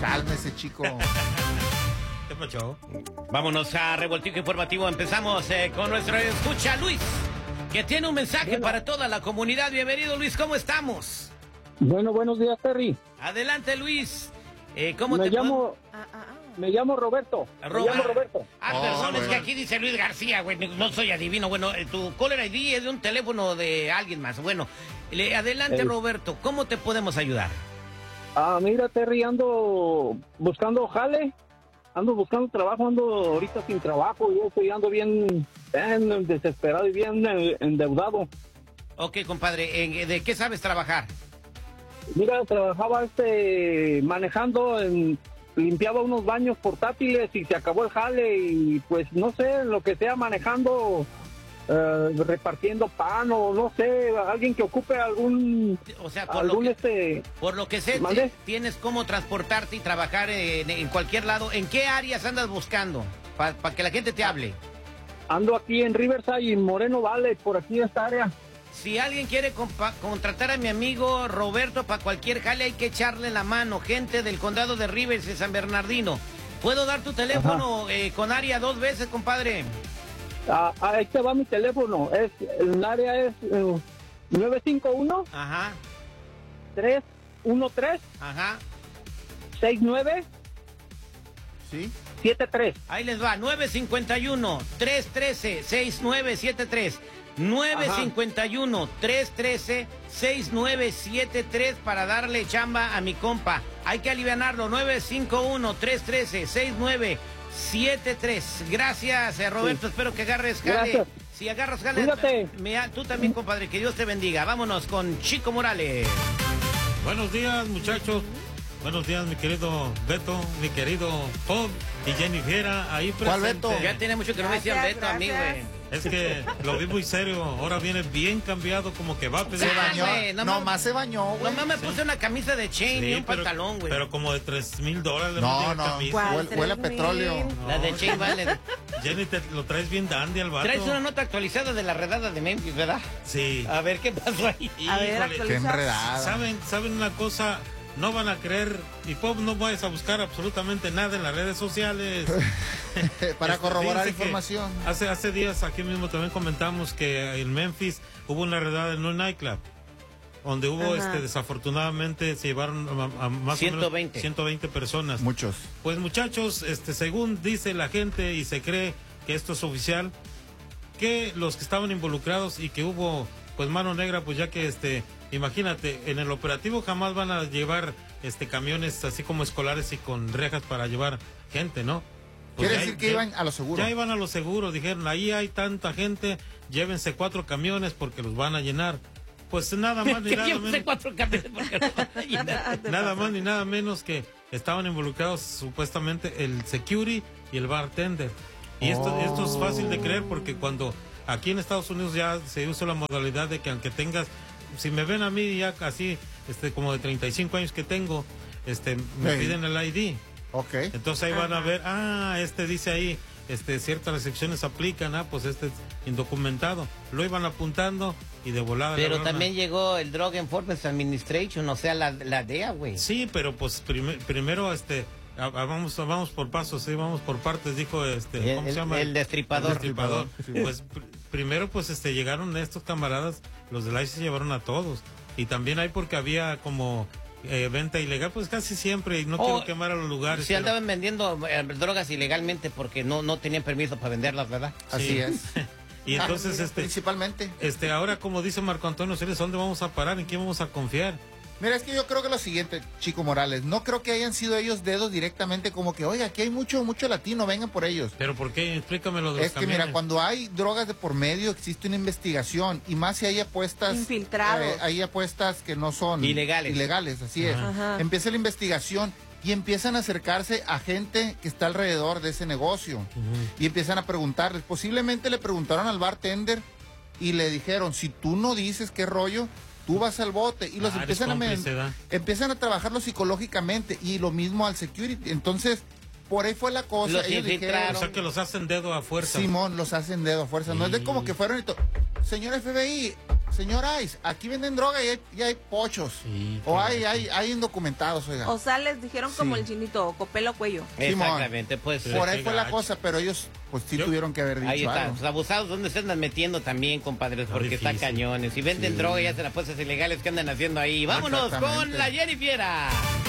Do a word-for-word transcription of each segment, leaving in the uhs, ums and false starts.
Cálmese, chico. ¿Qué pasó? Vámonos a Revoltijo Informativo. Empezamos eh, con nuestro escucha Luis, que tiene un mensaje bueno. para toda la comunidad. Bienvenido, Luis, ¿cómo estamos? Bueno, buenos días, Terry. Adelante, Luis. Eh, ¿Cómo me te llamo? Ah, ah, ah. Me llamo Roberto. Robert. Me llamo Roberto. Ah, oh, perdón, bueno. es que aquí dice Luis García, güey. No soy adivino. Bueno, tu caller I D es de un teléfono de alguien más. Bueno, le, adelante, hey. Roberto. ¿Cómo te podemos ayudar? Ah, mira, Terry, ando buscando jale. Ando buscando trabajo, ando ahorita sin trabajo. Yo estoy ando bien, bien desesperado y bien endeudado. Ok, compadre. ¿De qué sabes trabajar? Mira, trabajaba este manejando en... limpiaba unos baños portátiles y se acabó el jale y pues no sé, lo que sea manejando, eh, repartiendo pan o no sé, alguien que ocupe algún, o sea, por algún lo que, este... Por lo que sé, ¿mande? Tienes cómo transportarte y trabajar en, en cualquier lado. ¿En qué áreas andas buscando? Para pa que la gente te hable. Ando aquí en Riverside y Moreno Valley, por aquí en esta área. Si alguien quiere contratar a mi amigo Roberto para cualquier jale, hay que echarle la mano. Gente del condado de Rivers y San Bernardino. ¿Puedo dar tu teléfono eh, con área dos veces, compadre? Ah, ahí te va mi teléfono. Es, el área es uh, nueve cinco uno. Ajá. tres uno tres. Ajá. seis nueve. ¿Sí? siete tres. Ahí les va. nueve cinco uno, tres uno tres, seis nueve siete tres. nueve cinco uno, tres uno tres, seis nueve siete tres para darle chamba a mi compa. Hay que alivianarlo. nueve cinco uno, tres uno tres, seis nueve siete tres. Gracias, eh, Roberto. Sí. Espero que agarres jale. Gracias. Si agarras jale, me, me, tú también, compadre. Que Dios te bendiga. Vámonos con Chico Morales. Buenos días, muchachos. Buenos días, mi querido Beto, mi querido Bob y Jennifer ahí presente. ¿Cuál Beto? Ya tiene mucho que no me decían Beto a mí, güey. Es que lo vi muy serio, ahora viene bien cambiado, como que va a pedir. Se bañó, wey, no nomás se bañó, güey. Nomás me puse sí. una camisa de chain sí, y un pero, pantalón, güey. Pero como de tres mil dólares. No, no, huele, huele a petróleo. No. La de chain vale. Jenny, te lo traes bien dandy al vato. Traes una nota actualizada de la redada de Memphis, ¿verdad? Sí. A ver, ¿qué pasó ahí? A ver, qué enredada. ¿Saben, ¿Saben una cosa? No van a creer, y Pop, no vayas a buscar absolutamente nada en las redes sociales. Para este, corroborar información. Hace, hace días aquí mismo también comentamos que en Memphis hubo una redada en un nightclub, donde hubo, Ajá. este desafortunadamente se llevaron a, a más ciento veinte. o menos ciento veinte personas. Muchos. Pues muchachos, este según dice la gente y se cree que esto es oficial, que los que estaban involucrados y que hubo pues mano negra, pues ya que este... Imagínate, en el operativo jamás van a llevar este camiones así como escolares y con rejas para llevar gente, ¿no? Pues Quiere decir que ya, iban a lo seguro. Ya iban a lo seguro, dijeron, ahí hay tanta gente, llévense cuatro camiones porque los van a llenar. Pues nada más ni nada menos. Cuatro camiones porque los van a llenar. Nada más ni nada menos que estaban involucrados supuestamente el security y el bartender. Y oh. esto, esto es fácil de creer porque cuando aquí en Estados Unidos ya se usa la modalidad de que aunque tengas, si me ven a mí ya casi este como de treinta y cinco años que tengo, este me hey. piden el I D. Ok. Entonces ahí Ajá. van a ver, ah, este dice ahí, este ciertas restricciones aplican, ah, pues este es indocumentado. Lo iban apuntando y de volada. Pero también una... llegó el Drug Enforcement Administration, o sea, la, la D E A, güey. Sí, pero pues prim primero este a, a, vamos vamos por pasos, sí, vamos por partes, dijo este, ¿cómo el, se llama? El destripador. El destripador. Sí. Pues pr primero pues este llegaron estos camaradas, los del I C E se llevaron a todos. Y también hay porque había como eh, venta ilegal, pues casi siempre, y no oh, quiero quemar a los lugares. Si pero... andaban vendiendo eh, drogas ilegalmente porque no, no tenían permiso para venderlas, ¿verdad? Así sí. es. Y entonces ah, este principalmente este ahora, como dice Marco Antonio Ceres, ¿dónde vamos a parar? ¿En quién vamos a confiar? Mira, es que yo creo que lo siguiente, Chico Morales, no creo que hayan sido ellos dedos directamente como que, oiga, aquí hay mucho, mucho latino, vengan por ellos. ¿Pero por qué? Explícame lo de los Es que camiones. mira, cuando hay drogas de por medio existe una investigación y más si hay apuestas infiltrados. Eh, hay apuestas que no son ilegales. Ilegales, así es. Ajá. Empieza la investigación y empiezan a acercarse a gente que está alrededor de ese negocio. Uh-huh. Y empiezan a preguntarles, posiblemente le preguntaron al bartender y le dijeron, si tú no dices qué rollo, tú vas al bote, y los ah, empiezan a empiezan a trabajarlo psicológicamente y lo mismo al security. Entonces, por ahí fue la cosa. Los Ellos dijeron, o sea que los hacen dedo a fuerza. Simón, los hacen dedo a fuerza. Sí. No es de como que fueron y todo. Señor F B I, señor Ice, aquí venden droga y hay, y hay pochos. Sí, o claro, hay, sí. hay, hay indocumentados, oiga. O sea, les dijeron como Sí. el chinito, copelo cuello. Simón. Exactamente, pues. Por ahí qué fue la gacho. cosa, pero ellos pues sí Yo- tuvieron que haber dicho Ahí está, algo. los abusados, ¿dónde se andan metiendo también, compadres? Está Porque está difícil. cañones. Si venden Sí. droga y hacen apuestas ilegales, ¿qué andan haciendo ahí? Vámonos con Exactamente. la Jennifiera.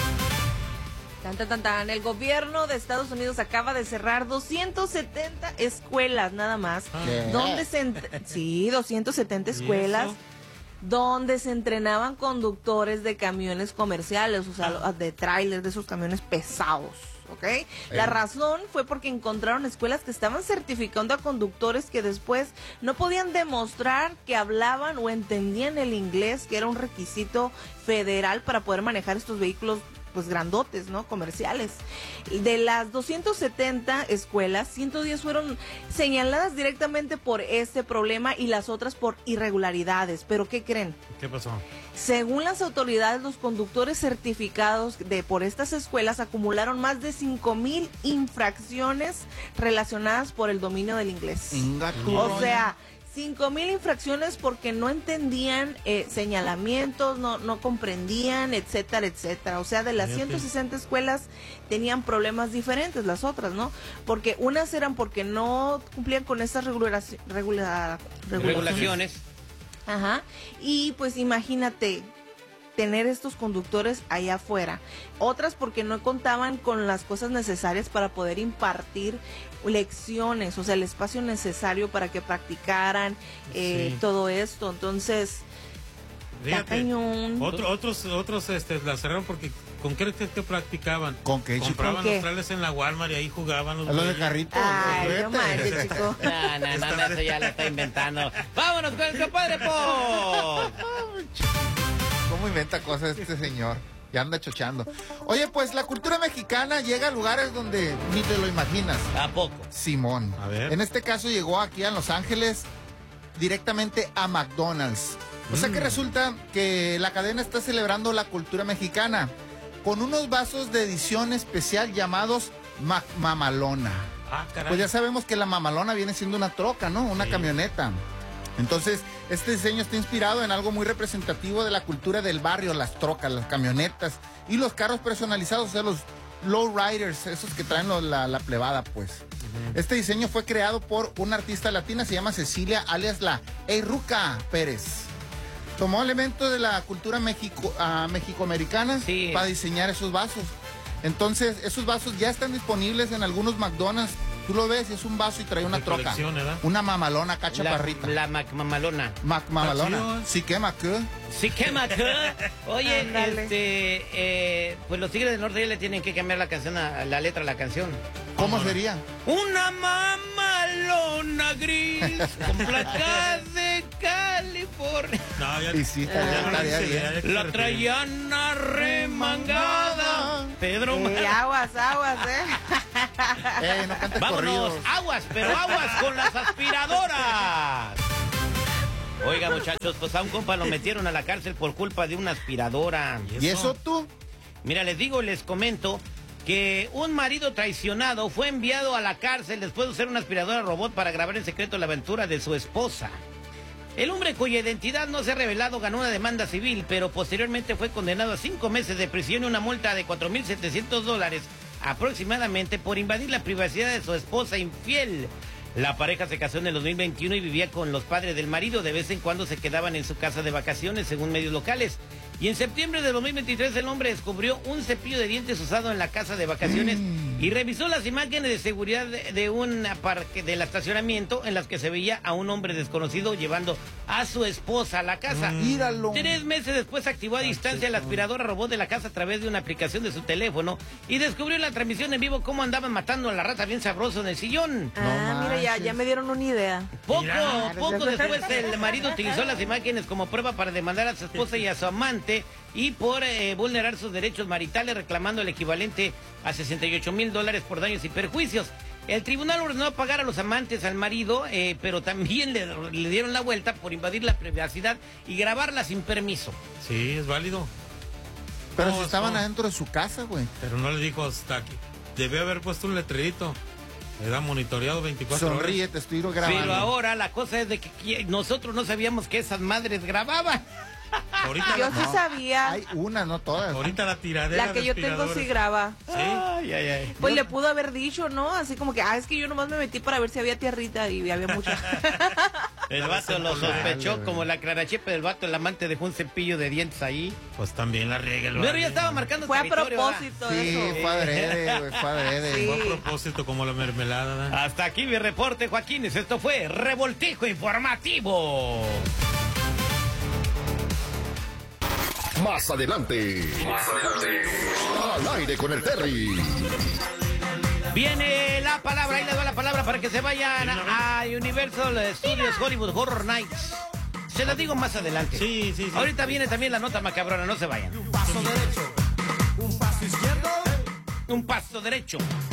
Tan, tan, tan, tan. El gobierno de Estados Unidos acaba de cerrar doscientas setenta escuelas nada más. ¿Qué? Donde se ent- sí, doscientas setenta ¿Y escuelas eso? donde se entrenaban conductores de camiones comerciales, o sea, lo- de trailers, de esos camiones pesados. ¿Ok? La Eh. razón fue porque encontraron escuelas que estaban certificando a conductores que después no podían demostrar que hablaban o entendían el inglés, que era un requisito federal para poder manejar estos vehículos pues grandotes, ¿no? Comerciales. De las doscientas setenta escuelas, ciento diez fueron señaladas directamente por este problema y las otras por irregularidades. ¿Pero qué creen? ¿Qué pasó? Según las autoridades, los conductores certificados de por estas escuelas acumularon más de cinco mil infracciones relacionadas por el dominio del inglés. Inga tu O roña. sea, cinco mil infracciones porque no entendían eh, señalamientos, no, no comprendían, etcétera, etcétera. O sea, de las Fíjate. ciento sesenta escuelas tenían problemas diferentes, las otras, ¿no? Porque unas eran porque no cumplían con estas regulaci- regula- regulaciones. Regulaciones. Ajá. Y pues imagínate tener estos conductores allá afuera. Otras porque no contaban con las cosas necesarias para poder impartir lecciones, o sea, el espacio necesario para que practicaran eh, Sí. todo esto. Entonces, está Fíjate, cañón. Otro, otros otros este, la cerraron porque ¿con qué crees que practicaban? ¿Con qué, chico? Compraban ¿Con qué? los trailers en la Walmart y ahí jugaban los A los de güeyes. carrito. Ay, los no juguetes. manches, chico. No, no, no, no, eso ya lo está inventando. Vámonos con el compadre Pop. ¿Cómo inventa cosas este señor? Ya anda chochando. Oye, pues la cultura mexicana llega a lugares donde ni te lo imaginas. ¿A poco? Simón. A ver. En este caso llegó aquí a Los Ángeles directamente a McDonald's. O sea que Mm. resulta que la cadena está celebrando la cultura mexicana con unos vasos de edición especial llamados Mac Mamalona. Ah, caray. Pues ya sabemos que la mamalona viene siendo una troca, ¿no? Una Sí. camioneta. Entonces, este diseño está inspirado en algo muy representativo de la cultura del barrio, las trocas, las camionetas y los carros personalizados, o sea, los lowriders, esos que traen los- la, la plebada, pues. Este diseño fue creado por una artista latina, se llama Cecilia, alias la Eiruca Pérez. Tomó elementos de la cultura mexico, ah, mexicoamericana Sí. para diseñar esos vasos. Entonces, esos vasos ya están disponibles en algunos McDonald's. Tú lo ves, es un vaso y trae una De troca. colección, ¿verdad? Una mamalona, La, cachaparrita. la macmamalona. Mac mamalona. chido, ¿eh? Sí, que macu. Sí, qué maca. Oye, Ándale. este, eh, pues los Tigres del Norte ya le tienen que cambiar la canción, a, la letra a la canción. ¿Cómo sería? Una mamalona gris con placas de California. No, ya, Y sí, ya no estaría lo dice, bien. ya hay que La repetir. traían arremangada. Pedro Sí, Mar- aguas, aguas, ¿eh? Eh, no cantes Vámonos, corridos. aguas, pero aguas con las aspiradoras. Oiga, muchachos, pues a un compa lo metieron a la cárcel por culpa de una aspiradora. ¿Y eso tú? Mira, les digo, les comento que un marido traicionado fue enviado a la cárcel después de usar una aspiradora robot para grabar en secreto la aventura de su esposa. El hombre cuya identidad no se ha revelado ganó una demanda civil, pero posteriormente fue condenado a cinco meses de prisión y una multa de cuatro mil setecientos dólares aproximadamente por invadir la privacidad de su esposa infiel. La pareja se casó en el dos mil veintiuno y vivía con los padres del marido. De vez en cuando se quedaban en su casa de vacaciones, según medios locales. Y en septiembre de dos mil veintitrés el hombre descubrió un cepillo de dientes usado en la casa de vacaciones y revisó las imágenes de seguridad de, de un parque del estacionamiento en las que se veía a un hombre desconocido llevando a su esposa a la casa. Míralo. Tres meses después activó a distancia la aspiradora robot de la casa a través de una aplicación de su teléfono y descubrió en la transmisión en vivo cómo andaban matando a la rata bien sabroso en el sillón. Ah, mira, ya, manches. ya me dieron una idea. Poco, Mira. poco después el marido utilizó las imágenes como prueba para demandar a su esposa y a su amante y por eh, vulnerar sus derechos maritales, reclamando el equivalente a sesenta y ocho mil dólares por daños y perjuicios. El tribunal ordenó pagar a los amantes al marido, eh, pero también le, le dieron la vuelta por invadir la privacidad y grabarla sin permiso. Sí, es válido. Pero No, si estaban no. adentro de su casa, güey. Pero no le dijo hasta aquí. Debió haber puesto un letrerito. Era monitoreado veinticuatro horas. Sonríe, te estoy grabando. Pero ahora la cosa es de que nosotros no sabíamos que esas madres grababan. Ahorita Yo la, sí No, sabía. Hay una, no todas. ahorita la tiradera La que de yo tengo aspiradores. sí graba. Sí. Ay, ay, ay. Pues le pudo haber dicho, ¿no? Así como que, ah, es que yo nomás me metí para ver si había tierrita y había mucha. El vato lo Dale, sospechó güey. como la clarachepe del vato, el amante dejó un cepillo de dientes ahí. Pues también la riega el Pero ya barrio. estaba marcando Fue a territorio, propósito Sí, eso. fue adrede, güey, fue adrede. Sí. Fue a propósito como la mermelada. ¿verdad? Hasta aquí mi reporte, Joaquines. Esto fue Revoltijo Informativo. Más adelante. Más adelante. Al aire con el Terry. Viene la palabra, ahí les va la palabra para que se vayan a Universal Studios Hollywood Horror Nights. Se las digo más adelante. Sí, sí, sí. Ahorita viene también la nota macabrona, no se vayan. Un paso derecho, un paso izquierdo. Un paso derecho,